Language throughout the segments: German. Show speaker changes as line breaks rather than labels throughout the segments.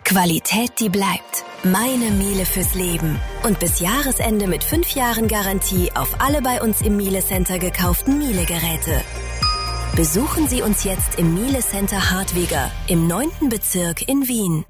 Qualität, die bleibt. Meine Miele fürs Leben. Und bis Jahresende mit 5 Jahren Garantie auf alle bei uns im Miele Center gekauften Miele-Geräte. Besuchen Sie uns jetzt im Miele Center Hartwiger im 9. Bezirk in Wien.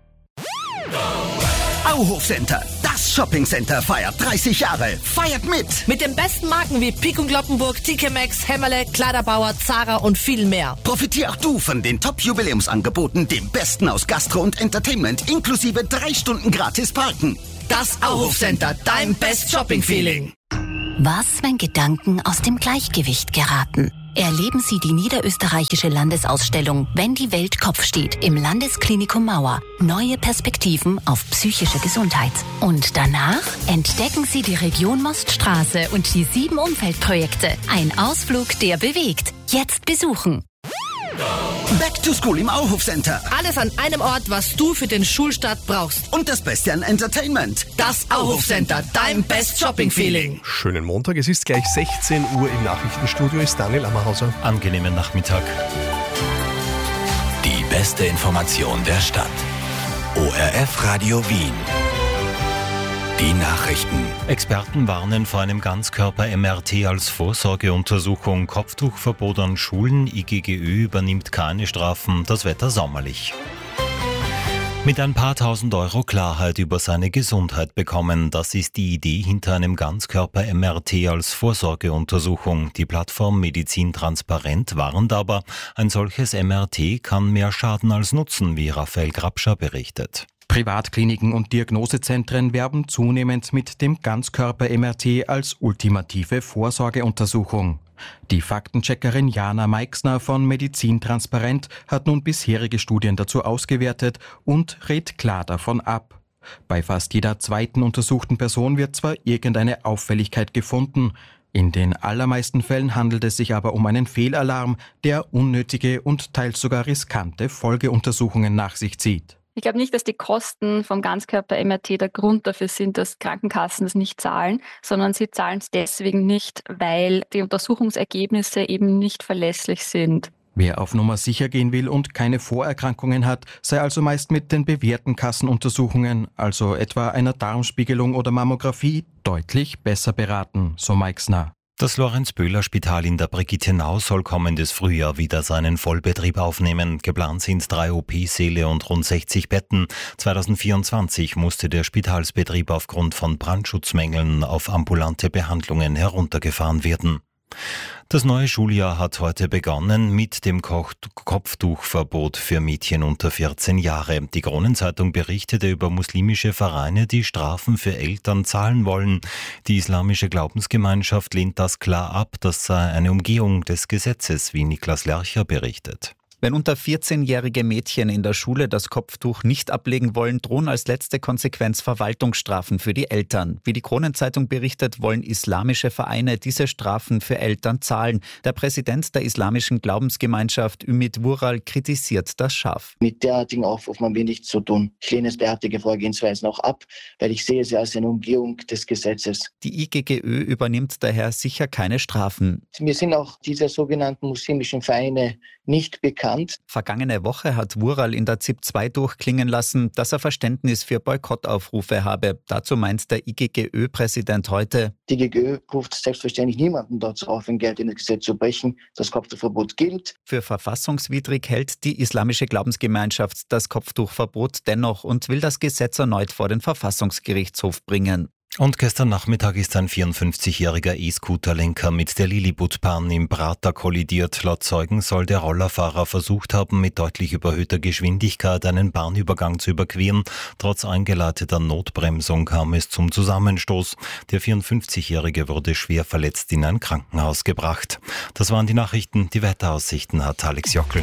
Auhof Center, das Shoppingcenter feiert 30 Jahre. Feiert mit!
Mit den besten Marken wie Pik und Kloppenburg, TK Maxx, Hämmerle, Kleiderbauer, Zara und viel mehr.
Profitier auch du von den Top-Jubiläumsangeboten, dem Besten aus Gastro und Entertainment, inklusive 3 Stunden gratis Parken.
Das Auhof Center, dein Best Shopping Feeling.
Was, wenn Gedanken aus dem Gleichgewicht geraten? Erleben Sie die niederösterreichische Landesausstellung Wenn die Welt Kopf steht im Landesklinikum Mauer. Neue Perspektiven auf psychische Gesundheit. Und danach entdecken Sie die Region Moststraße und die 7 Umfeldprojekte. Ein Ausflug, der bewegt. Jetzt besuchen.
Back to School im Auhof Center.
Alles an einem Ort, was du für den Schulstart brauchst.
Und das Beste an Entertainment.
Das Auhof Center, dein Best Shopping Feeling.
Schönen Montag, es ist gleich 16 Uhr im Nachrichtenstudio, ist Daniel Ammerhauser.
Angenehmen Nachmittag.
Die beste Information der Stadt. ORF Radio Wien. Die Nachrichten.
Experten warnen vor einem Ganzkörper-MRT als Vorsorgeuntersuchung. Kopftuchverbot an Schulen. IGGÖ übernimmt keine Strafen. Das Wetter sommerlich. Mit ein paar tausend Euro Klarheit über seine Gesundheit bekommen. Das ist die Idee hinter einem Ganzkörper-MRT als Vorsorgeuntersuchung. Die Plattform Medizin Transparent warnt aber, ein solches MRT kann mehr Schaden als Nutzen, wie Raphael Grabscher berichtet.
Privatkliniken und Diagnosezentren werben zunehmend mit dem Ganzkörper-MRT als ultimative Vorsorgeuntersuchung. Die Faktencheckerin Jana Meixner von Medizin Transparent hat nun bisherige Studien dazu ausgewertet und rät klar davon ab. Bei fast jeder zweiten untersuchten Person wird zwar irgendeine Auffälligkeit gefunden, in den allermeisten Fällen handelt es sich aber um einen Fehlalarm, der unnötige und teils sogar riskante Folgeuntersuchungen nach sich zieht.
Ich glaube nicht, dass die Kosten vom Ganzkörper-MRT der Grund dafür sind, dass Krankenkassen es nicht zahlen, sondern sie zahlen es deswegen nicht, weil die Untersuchungsergebnisse eben nicht verlässlich sind.
Wer auf Nummer sicher gehen will und keine Vorerkrankungen hat, sei also meist mit den bewährten Kassenuntersuchungen, also etwa einer Darmspiegelung oder Mammographie, deutlich besser beraten, so Meixner.
Das Lorenz-Böhler-Spital in der Brigittenau soll kommendes Frühjahr wieder seinen Vollbetrieb aufnehmen. Geplant sind 3 OP-Säle und rund 60 Betten. 2024 musste der Spitalsbetrieb aufgrund von Brandschutzmängeln auf ambulante Behandlungen heruntergefahren werden. Das neue Schuljahr hat heute begonnen mit dem Kopftuchverbot für Mädchen unter 14 Jahre. Die Kronenzeitung berichtete über muslimische Vereine, die Strafen für Eltern zahlen wollen. Die islamische Glaubensgemeinschaft lehnt das klar ab. Das sei eine Umgehung des Gesetzes, wie Niklas Lercher berichtet.
Wenn unter 14-jährige Mädchen in der Schule das Kopftuch nicht ablegen wollen, drohen als letzte Konsequenz Verwaltungsstrafen für die Eltern. Wie die Kronenzeitung berichtet, wollen islamische Vereine diese Strafen für Eltern zahlen. Der Präsident der islamischen Glaubensgemeinschaft, Ümit Vural, kritisiert das scharf.
Mit derartigen Aufrufen haben wir nichts zu tun. Ich lehne es derartige Vorgehensweisen auch ab, weil ich sehe sie als eine Umgehung des Gesetzes.
Die IGGÖ übernimmt daher sicher keine Strafen.
Mir sind auch diese sogenannten muslimischen Vereine nicht bekannt.
Vergangene Woche hat Vural in der ZIP 2 durchklingen lassen, dass er Verständnis für Boykottaufrufe habe. Dazu meint der IGGÖ-Präsident heute:
Die IGGÖ ruft selbstverständlich niemanden dazu auf, ein geltendes Gesetz zu brechen. Das Kopftuchverbot gilt.
Für verfassungswidrig hält die islamische Glaubensgemeinschaft das Kopftuchverbot dennoch und will das Gesetz erneut vor den Verfassungsgerichtshof bringen.
Und gestern Nachmittag ist ein 54-jähriger E-Scooter-Lenker mit der Lilliputbahn im Prater kollidiert. Laut Zeugen soll der Rollerfahrer versucht haben, mit deutlich überhöhter Geschwindigkeit einen Bahnübergang zu überqueren. Trotz eingeleiteter Notbremsung kam es zum Zusammenstoß. Der 54-jährige wurde schwer verletzt in ein Krankenhaus gebracht. Das waren die Nachrichten. Die Wetteraussichten hat Alex Jockel.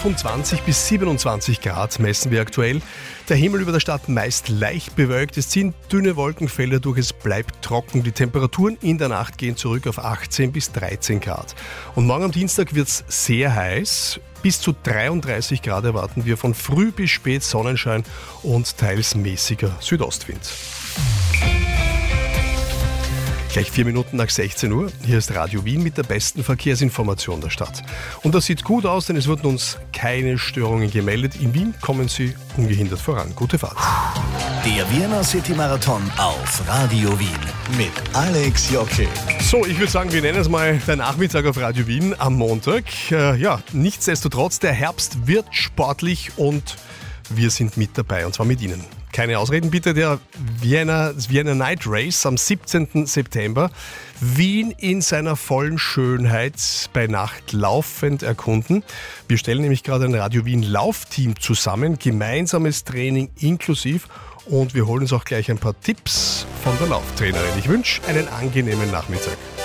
25 bis 27 Grad messen wir aktuell. Der Himmel über der Stadt meist leicht bewölkt. Es ziehen dünne Wolkenfelder durch. Es bleibt trocken. Die Temperaturen in der Nacht gehen zurück auf 18 bis 13 Grad. Und morgen am Dienstag wird es sehr heiß. Bis zu 33 Grad erwarten wir, von früh bis spät Sonnenschein und teils mäßiger Südostwind. Gleich 4 Minuten nach 16 Uhr. Hier ist Radio Wien mit der besten Verkehrsinformation der Stadt. Und das sieht gut aus, denn es wurden uns keine Störungen gemeldet. In Wien kommen Sie ungehindert voran. Gute Fahrt.
Der Vienna City Marathon auf Radio Wien mit Alex Jocke.
So, ich würde sagen, wir nennen es mal der Nachmittag auf Radio Wien am Montag. Nichtsdestotrotz, der Herbst wird sportlich und wir sind mit dabei, und zwar mit Ihnen. Keine Ausreden bitte, der Vienna Night Race am 17. September. Wien in seiner vollen Schönheit bei Nacht laufend erkunden. Wir stellen nämlich gerade ein Radio Wien Laufteam zusammen, gemeinsames Training inklusiv, und wir holen uns auch gleich ein paar Tipps von der Lauftrainerin. Ich wünsche einen angenehmen Nachmittag.